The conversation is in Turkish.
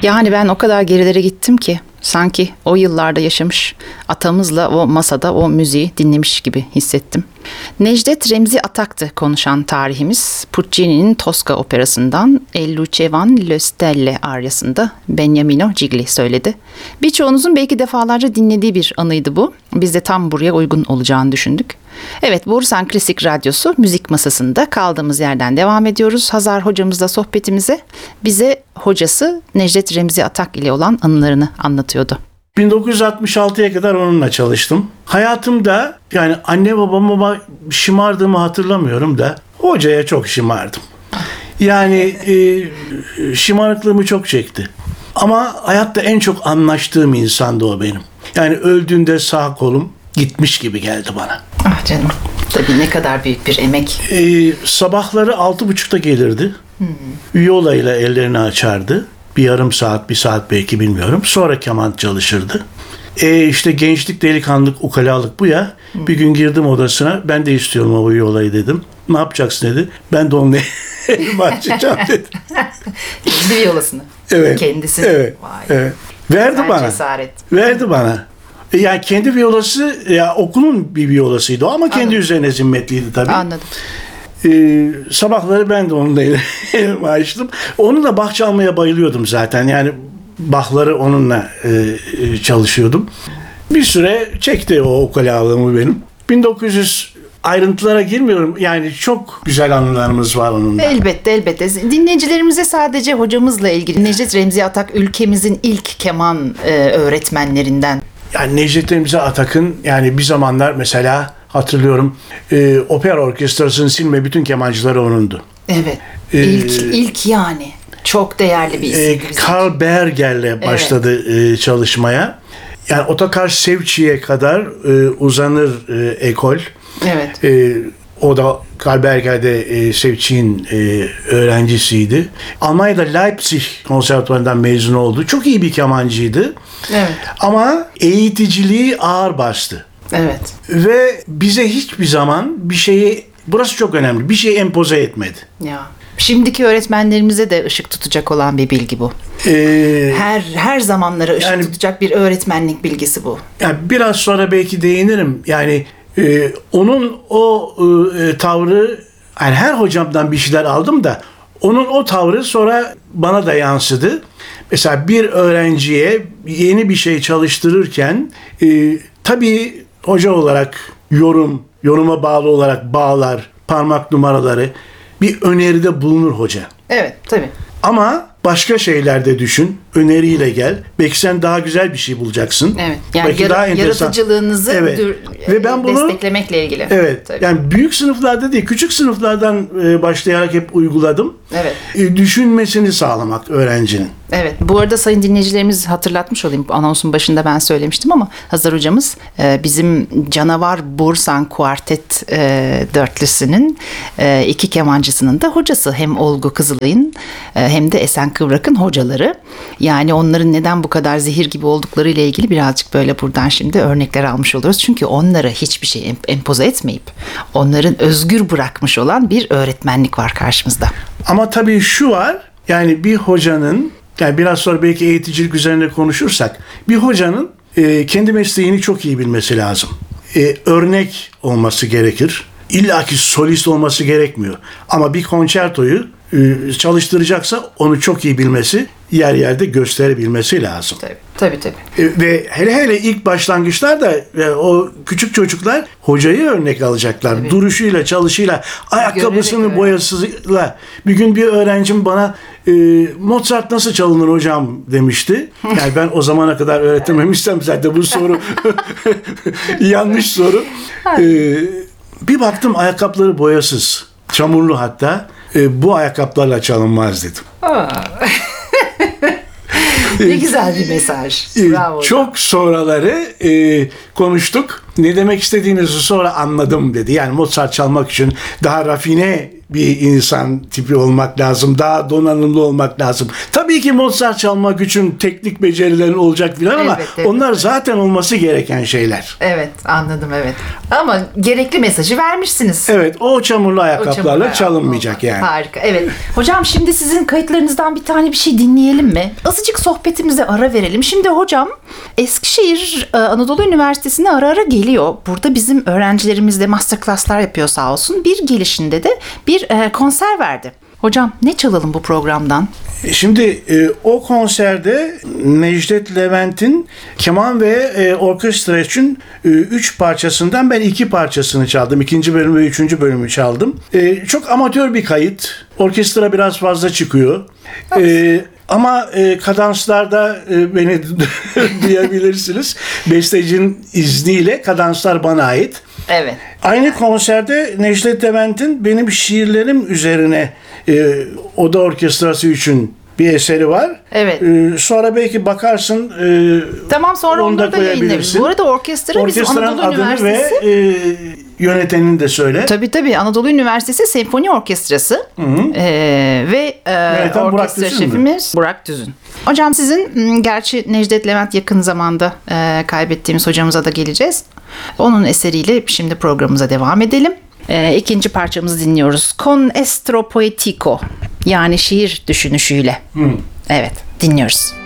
Yani ben o kadar gerilere gittim ki sanki o yıllarda yaşamış, atamızla o masada o müziği dinlemiş gibi hissettim. Necdet Remzi Atak'tı konuşan tarihimiz. Puccini'nin Tosca operasından El Luce van le Stelle aryasında Beniamino Gigli söyledi. Birçoğunuzun belki defalarca dinlediği bir anıydı bu. Biz de tam buraya uygun olacağını düşündük. Evet, Borusan Klasik Radyosu müzik masasında kaldığımız yerden devam ediyoruz. Hazar hocamızla sohbetimize bize hocası Necdet Remzi Atak ile olan anılarını anlatıyordu. 1966'ya kadar onunla çalıştım. Hayatımda yani anne babama şımardığımı hatırlamıyorum da hocaya çok şımardım. Yani şımarıklığımı çok çekti. Ama hayatta en çok anlaştığım insandı o benim. Yani öldüğünde sağ kolum gitmiş gibi geldi bana. Ah canım. Tabii ne kadar büyük bir emek. Sabahları 6.30'da gelirdi. Viola ile ellerini açardı. Bir yarım saat, bir saat belki bilmiyorum. Sonra keman çalışırdı. İşte gençlik, delikanlılık, ukalalık bu ya. Bir gün girdim odasına. Ben de istiyorum o viyolayı dedim. Ne yapacaksın dedi. Ben de onunla elimi açacağım dedi. Kendi viyolasını. Evet. Kendisini. Evet. Vay. Evet. Verdi Güzel bana. cesaret. Verdi bana. Yani kendi viyolası, ya okulun bir viyolasıydı o ama kendi üzerine zimmetliydi tabii. Anladım. Sabahları ben de onunla elimi açtım. Onunla Bach çalmaya bayılıyordum zaten. Yani Bach'ları onunla çalışıyordum. Bir süre çekti o ukalalığımı benim. 1900 ayrıntılara girmiyorum. Yani çok güzel anılarımız var onunla. Elbette. Dinleyicilerimize sadece hocamızla ilgili Necdet Remzi Atak ülkemizin ilk keman öğretmenlerinden. Yani Necdet Remzi Atak'ın yani bir zamanlar mesela hatırlıyorum opera orkestrasını silme bütün kemancıları onundu. Evet. İlk yani. Çok değerli bir isim. Karl Berger'le başladı çalışmaya. Yani Otakar Sevci'ye kadar uzanır ekol. Evet. O da Karl Berger'de Sevci'nin öğrencisiydi. Almanya'da Leipzig konservatuvarından mezun oldu. Çok iyi bir kemancıydı. Evet. Ama eğiticiliği ağır bastı. Evet. Ve bize hiçbir zaman bir şeyi, burası çok önemli, bir şeyi empoze etmedi. Ya. Şimdiki öğretmenlerimize de ışık tutacak olan bir bilgi bu. Her zamanlara ışık tutacak bir öğretmenlik bilgisi bu. Yani biraz sonra belki değinirim. Yani onun o tavrı, yani her hocamdan bir şeyler aldım da onun o tavrı sonra bana da yansıdı. Mesela bir öğrenciye yeni bir şey çalıştırırken tabii hoca olarak yoruma bağlı olarak bağlar, parmak numaraları, bir öneride bulunur hoca. Evet, tabii. Ama başka şeylerde düşün, öneriyle gel. Belki sen daha güzel bir şey bulacaksın. Evet. Yani belki daha yaratıcılığınızı ve ben bunu desteklemekle ilgili. Evet. Tabii. Yani büyük sınıflarda değil, küçük sınıflardan başlayarak hep uyguladım. Evet. Düşünmesini sağlamak öğrencinin. Evet. Bu arada sayın dinleyicilerimiz hatırlatmış olayım. Anonsun başında ben söylemiştim ama Hazar hocamız bizim Canavar Borusan Kuartet dörtlüsünün iki kemancısının da hocası. Hem Olgu Kızılay'ın hem de Esen Kıvrak'ın hocaları. Yani onların neden bu kadar zehir gibi oldukları ile ilgili birazcık böyle buradan şimdi örnekler almış oluyoruz. Çünkü onlara hiçbir şey empoze etmeyip onların özgür bırakmış olan bir öğretmenlik var karşımızda. Ama tabii şu var, yani bir hocanın, yani biraz sonra belki eğiticilik üzerine konuşursak, bir hocanın kendi mesleğini çok iyi bilmesi lazım. Örnek olması gerekir. İlla ki solist olması gerekmiyor. Ama bir konçertoyu çalıştıracaksa onu çok iyi bilmesi, yer yerde gösterebilmesi lazım. Tabii. Ve hele ilk başlangıçlarda o küçük çocuklar hocayı örnek alacaklar. Tabii. Duruşuyla, çalışıyla, ayakkabısının boyasıyla. Bir gün bir öğrencim bana Mozart nasıl çalınır hocam demişti. Yani ben o zamana kadar öğretememişsem zaten bu soru yanlış soru. Bir baktım ayakkabıları boyasız, çamurlu hatta. Bu ayakkabılarla çalınmaz dedim. Ne güzel bir mesaj. Bravo. Çok sonraları konuştuk. Ne demek istediğinizi sonra anladım dedi. Yani Mozart çalmak için daha rafine bir insan tipi olmak lazım. Daha donanımlı olmak lazım. Tabii ki Mozart çalmak için teknik becerilerin olacak filan ama Evet, onlar zaten olması gereken şeyler. Evet, anladım, evet. Ama gerekli mesajı vermişsiniz. Evet, o çamurlu ayakkabılarla çamurlu çalınmayacak ayakkabı. yani. Harika. Evet. Hocam şimdi sizin kayıtlarınızdan bir tane bir şey dinleyelim mi? Azıcık sohbetimize ara verelim. Şimdi hocam Eskişehir Anadolu Üniversitesi'ne ara ara geliyor. Burada bizim öğrencilerimiz de masterclasslar yapıyor sağ olsun. Bir gelişinde de bir konser verdi. Hocam ne çalalım bu programdan? Şimdi o konserde Necdet Levent'in keman ve orkestra için 3 parçasından ben 2 parçasını çaldım. 2. bölüm ve 3. bölümü çaldım. Çok amatör bir kayıt. Orkestra biraz fazla çıkıyor. Ama kadanslarda beni duyabilirsiniz. Bestecinin izniyle kadanslar bana ait. Evet. Aynı konserde Necdet Levent'in benim şiirlerim üzerine oda orkestrası için bir eseri var. Evet. Sonra belki bakarsın. Tamam, sonra onu da onları da yayınlarız. koyabilirsin. Bu arada orkestra bizim Orkestranın Anadolu adını Üniversitesi. ve yönetenini de söyle. Tabii Anadolu Üniversitesi Senfoni Orkestrası ve Burak orkestra Düzün mü? şefimiz Burak Düzün. Hocam sizin gerçi Necdet Levent yakın zamanda kaybettiğimiz hocamıza da geleceğiz. Onun eseriyle şimdi programımıza devam edelim. İkinci parçamızı dinliyoruz. Con estro poetico, yani şiir düşünüşüyle. Evet, dinliyoruz.